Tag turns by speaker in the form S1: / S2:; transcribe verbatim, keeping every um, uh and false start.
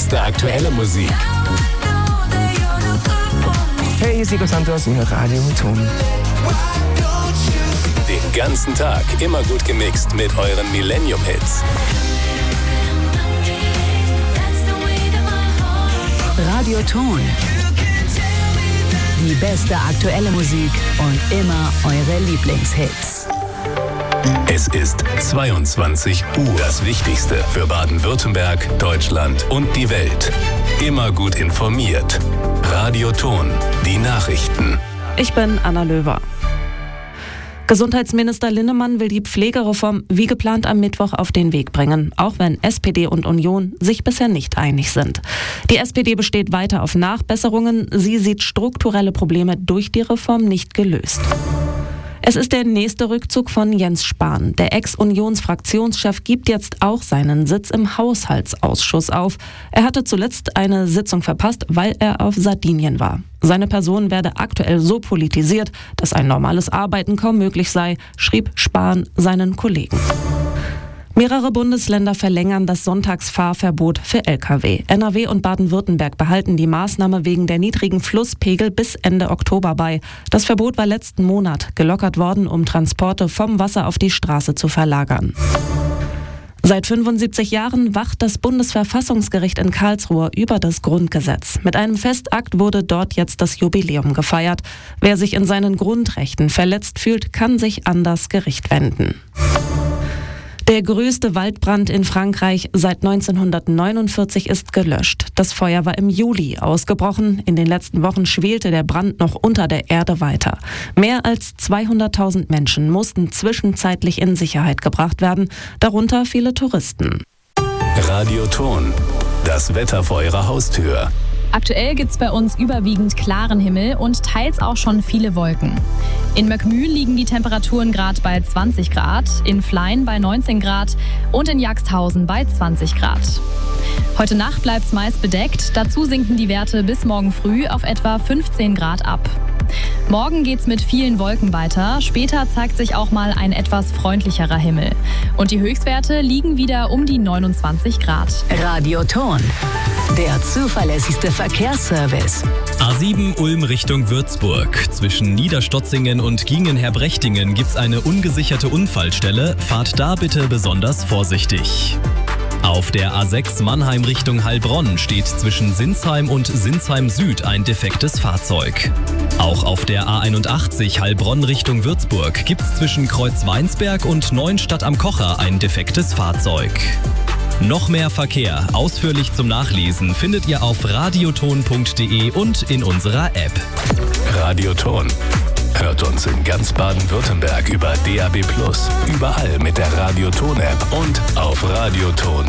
S1: beste aktuelle Musik.
S2: Hey, hier ist Nico Santos und Radio Ton.
S1: Den ganzen Tag immer gut gemixt mit euren Millennium-Hits.
S3: Radio Ton. Die beste aktuelle Musik und immer eure Lieblingshits.
S1: Es ist zweiundzwanzig Uhr. Das Wichtigste für Baden-Württemberg, Deutschland und die Welt. Immer gut informiert. Radio Ton. Die Nachrichten.
S4: Ich bin Anna Löwer. Gesundheitsminister Linnemann will die Pflegereform wie geplant am Mittwoch auf den Weg bringen, auch wenn S P D und Union sich bisher nicht einig sind. Die S P D besteht weiter auf Nachbesserungen. Sie sieht strukturelle Probleme durch die Reform nicht gelöst. Es ist der nächste Rückzug von Jens Spahn. Der Ex-Unions-Fraktionschef gibt jetzt auch seinen Sitz im Haushaltsausschuss auf. Er hatte zuletzt eine Sitzung verpasst, weil er auf Sardinien war. Seine Person werde aktuell so politisiert, dass ein normales Arbeiten kaum möglich sei, schrieb Spahn seinen Kollegen. Mehrere Bundesländer verlängern das Sonntagsfahrverbot für L K W. N R W und Baden-Württemberg behalten die Maßnahme wegen der niedrigen Flusspegel bis Ende Oktober bei. Das Verbot war letzten Monat gelockert worden, um Transporte vom Wasser auf die Straße zu verlagern. Seit fünfundsiebzig Jahren wacht das Bundesverfassungsgericht in Karlsruhe über das Grundgesetz. Mit einem Festakt wurde dort jetzt das Jubiläum gefeiert. Wer sich in seinen Grundrechten verletzt fühlt, kann sich an das Gericht wenden. Der größte Waldbrand in Frankreich seit neunzehnhundertneunundvierzig ist gelöscht. Das Feuer war im Juli ausgebrochen. In den letzten Wochen schwelte der Brand noch unter der Erde weiter. Mehr als zweihunderttausend Menschen mussten zwischenzeitlich in Sicherheit gebracht werden, darunter viele Touristen.
S1: Radio Ton. Das Wetter vor eurer Haustür.
S5: Aktuell gibt es bei uns überwiegend klaren Himmel und teils auch schon viele Wolken. In Möckmühl liegen die Temperaturen gerade bei zwanzig Grad, in Flein bei neunzehn Grad und in Jagsthausen bei zwanzig Grad. Heute Nacht bleibt es meist bedeckt, dazu sinken die Werte bis morgen früh auf etwa fünfzehn Grad ab. Morgen geht's mit vielen Wolken weiter, später zeigt sich auch mal ein etwas freundlicherer Himmel. Und die Höchstwerte liegen wieder um die neunundzwanzig Grad.
S3: Radio Ton, der zuverlässigste Verkehrsservice.
S6: A sieben Ulm Richtung Würzburg. Zwischen Niederstotzingen und Giengenherbrechtingen gibt's eine ungesicherte Unfallstelle. Fahrt da bitte besonders vorsichtig. Auf der A sechs Mannheim Richtung Heilbronn steht zwischen Sinsheim und Sinsheim Süd ein defektes Fahrzeug. Auch auf der A einundachtzig Heilbronn Richtung Würzburg gibt's zwischen Kreuzweinsberg und Neuenstadt am Kocher ein defektes Fahrzeug. Noch mehr Verkehr, ausführlich zum Nachlesen, findet ihr auf radioton punkt de und in unserer App.
S1: Radio Ton. Hört uns in ganz Baden-Württemberg über D A B plus, überall mit der Radio Ton App und auf radioton